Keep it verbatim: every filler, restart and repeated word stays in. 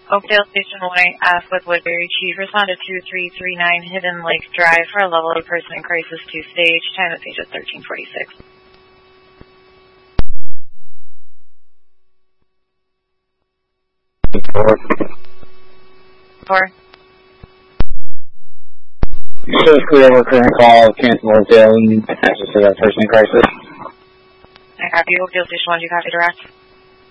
Oakdale Station one F with Woodbury. Chief, respond to two three three nine Hidden Lake Drive for a level of person in crisis two stage. Time of stage is thirteen forty-six. Four. Four. So clear recurring call, cancel Oakdale and access to that person in crisis. I copy Oakdale Station one, do you copy direct?